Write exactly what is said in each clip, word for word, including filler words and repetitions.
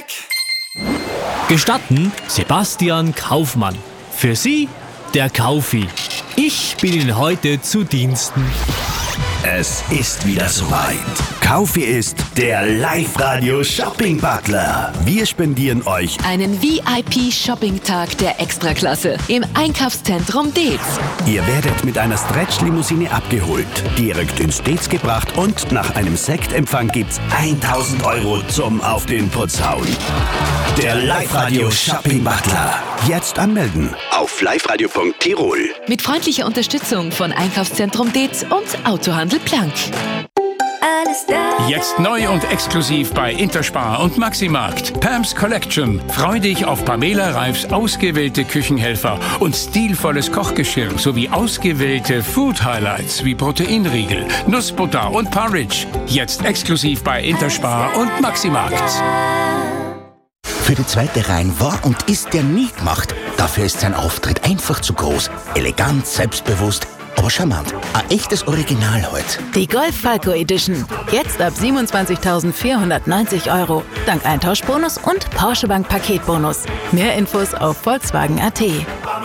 Check. Gestatten Sebastian Kaufmann. Für Sie der Kaufi. Ich bin Ihnen heute zu Diensten. Es ist wieder soweit. Kaufi ist der Live-Radio-Shopping-Butler. Wir spendieren euch einen V I P-Shopping-Tag der Extraklasse im Einkaufszentrum Deetz. Ihr werdet mit einer Stretch-Limousine abgeholt, direkt ins Deetz gebracht und nach einem Sektempfang gibt's tausend Euro zum Auf den Putz hauen. Der Live-Radio-Shopping-Butler. Jetzt anmelden auf liveradio punkt tirol. Mit freundlicher Unterstützung von Einkaufszentrum Deetz und Autohandel Planck. Jetzt neu und exklusiv bei Interspar und Maximarkt. Pam's Collection. Freu dich auf Pamela Reifs ausgewählte Küchenhelfer und stilvolles Kochgeschirr sowie ausgewählte Food Highlights wie Proteinriegel, Nussbutter und Porridge. Jetzt exklusiv bei Interspar und Maximarkt. Für die zweite Reihe war und ist der nie gemacht. Dafür ist sein Auftritt einfach zu groß. Elegant, selbstbewusst, aber charmant. Ein echtes Original heute. Die Golf Falco Edition. Jetzt ab siebenundzwanzigtausendvierhundertneunzig Euro. Dank Eintauschbonus und Porsche Bank Paketbonus. Mehr Infos auf Volkswagen punkt at.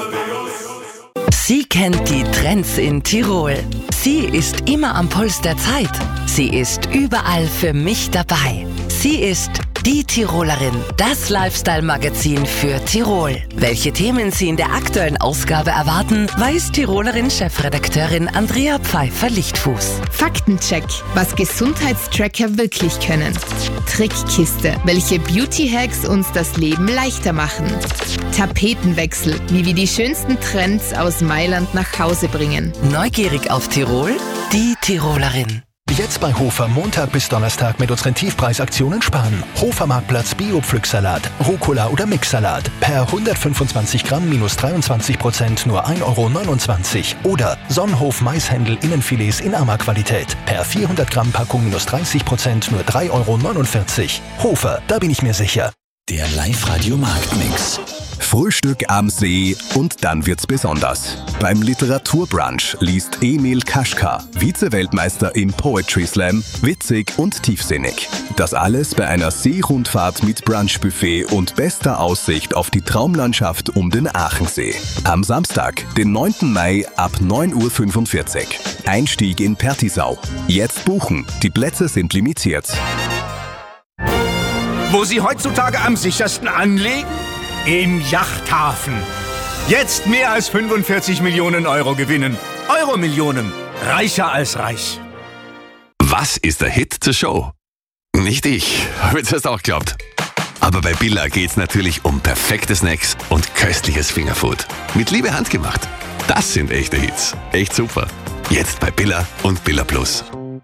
Sie kennt die Trends in Tirol. Sie ist immer am Puls der Zeit. Sie ist überall für mich dabei. Sie ist die Tirolerin, das Lifestyle-Magazin für Tirol. Welche Themen Sie in der aktuellen Ausgabe erwarten, weiß Tirolerin-Chefredakteurin Andrea Pfeiffer-Lichtfuß. Faktencheck, was Gesundheitstracker wirklich können. Trickkiste, welche Beauty-Hacks uns das Leben leichter machen. Tapetenwechsel, wie wir die schönsten Trends aus Mailand nach Hause bringen. Neugierig auf Tirol? Die Tirolerin. Jetzt bei Hofer Montag bis Donnerstag mit unseren Tiefpreisaktionen sparen. Hofer Marktplatz Bio-Pflücksalat, Rucola oder Mixsalat. Per hundertfünfundzwanzig Gramm minus dreiundzwanzig Prozent nur ein Euro neunundzwanzig. Oder Sonnenhof Maishändel Innenfilets in Arma-Qualität. Per vierhundert Gramm Packung minus dreißig Prozent nur drei Euro neunundvierzig. Hofer, da bin ich mir sicher. Der Live-Radio-Marktmix. Frühstück am See und dann wird's besonders. Beim Literaturbrunch liest Emil Kaschka, Vize-Weltmeister im Poetry Slam, witzig und tiefsinnig. Das alles bei einer Seerundfahrt mit Brunchbuffet und bester Aussicht auf die Traumlandschaft um den Aachensee. Am Samstag, den neunten Mai ab neun Uhr fünfundvierzig. Einstieg in Pertisau. Jetzt buchen, die Plätze sind limitiert. Wo Sie heutzutage am sichersten anlegen? Im Yachthafen. Jetzt mehr als fünfundvierzig Millionen Euro gewinnen. Euro-Millionen. Reicher als reich. Was ist der Hit zur Show? Nicht ich, habe ich das auch geglaubt. Aber bei Billa geht's natürlich um perfekte Snacks und köstliches Fingerfood. Mit Liebe handgemacht. Das sind echte Hits. Echt super. Jetzt bei Billa und Billa Plus.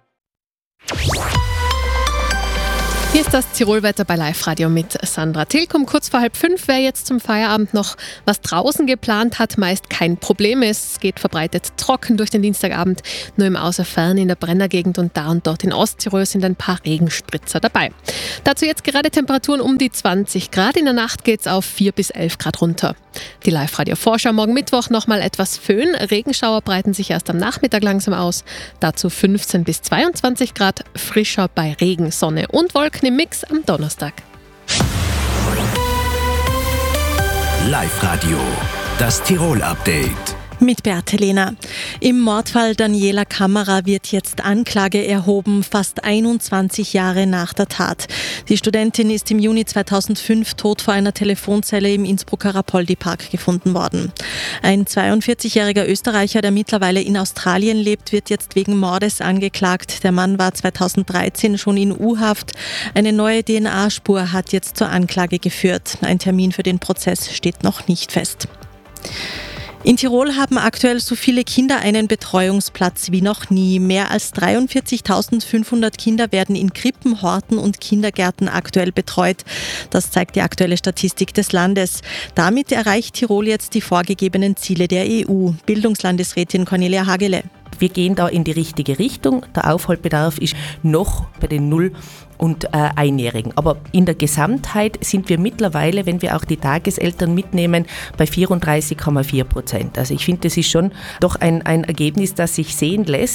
Hier ist das Tirolwetter bei Live-Radio mit Sandra Tilkum. Kurz vor halb fünf, wer jetzt zum Feierabend noch was draußen geplant hat, meist kein Problem ist. Es geht verbreitet trocken durch den Dienstagabend. Nur im Außerfern in der Brennergegend und da und dort in Osttirol sind ein paar Regenspritzer dabei. Dazu jetzt gerade Temperaturen um die zwanzig Grad. In der Nacht geht es auf vier bis elf Grad runter. Die Live-Radio-Vorschau morgen Mittwoch nochmal etwas Föhn. Regenschauer breiten sich erst am Nachmittag langsam aus. Dazu fünfzehn bis zweiundzwanzig Grad, frischer bei Regen, Sonne und Wolken im Mix am Donnerstag. Live-Radio, das Tirol-Update. Mit Beate Lehner. Im Mordfall Daniela Kammerer wird jetzt Anklage erhoben, fast einundzwanzig Jahre nach der Tat. Die Studentin ist im Juni zweitausendfünf tot vor einer Telefonzelle im Innsbrucker Rapoldi-Park gefunden worden. Ein zweiundvierzigjähriger Österreicher, der mittlerweile in Australien lebt, wird jetzt wegen Mordes angeklagt. Der Mann war zweitausenddreizehn schon in U-Haft. Eine neue D N A-Spur hat jetzt zur Anklage geführt. Ein Termin für den Prozess steht noch nicht fest. In Tirol haben aktuell so viele Kinder einen Betreuungsplatz wie noch nie. Mehr als dreiundvierzigtausendfünfhundert Kinder werden in Krippen, Horten und Kindergärten aktuell betreut. Das zeigt die aktuelle Statistik des Landes. Damit erreicht Tirol jetzt die vorgegebenen Ziele der E U. Bildungslandesrätin Cornelia Hagele. Wir gehen da in die richtige Richtung. Der Aufholbedarf ist noch bei den Null- und äh, Einjährigen. Aber in der Gesamtheit sind wir mittlerweile, wenn wir auch die Tageseltern mitnehmen, bei vierunddreißig Komma vier Prozent. Also ich finde, das ist schon doch ein, ein Ergebnis, das sich sehen lässt.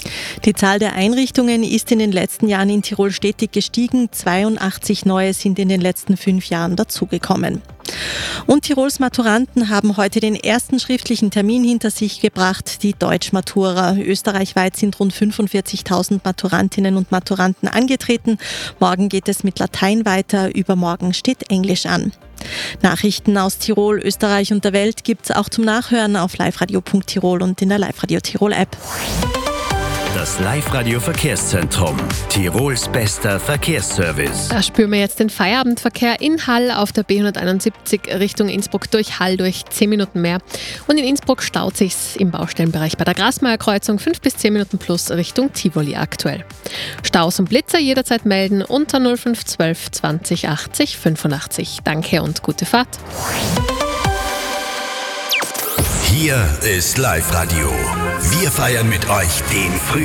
Die Zahl der Einrichtungen ist in den letzten Jahren in Tirol stetig gestiegen. zweiundachtzig neue sind in den letzten fünf Jahren dazugekommen. Und Tirols Maturanten haben heute den ersten schriftlichen Termin hinter sich gebracht, die Deutschmatura. Österreichweit sind rund fünfundvierzigtausend Maturantinnen und Maturanten angetreten. Morgen geht es mit Latein weiter, übermorgen steht Englisch an. Nachrichten aus Tirol, Österreich und der Welt gibt's auch zum Nachhören auf liveradio punkt tirol und in der Live-Radio Tirol App. Das Live-Radio-Verkehrszentrum. Tirols bester Verkehrsservice. Da spüren wir jetzt den Feierabendverkehr in Hall auf der B hunderteinundsiebzig Richtung Innsbruck durch Hall durch zehn Minuten mehr. Und in Innsbruck staut sich's im Baustellenbereich bei der Grasmeier-Kreuzung fünf bis zehn Minuten plus Richtung Tivoli aktuell. Staus und Blitzer jederzeit melden unter null fünf zwölf zwanzig achtzig fünfundachtzig. Danke und gute Fahrt. Hier ist Live-Radio. Wir feiern mit euch den Frühling.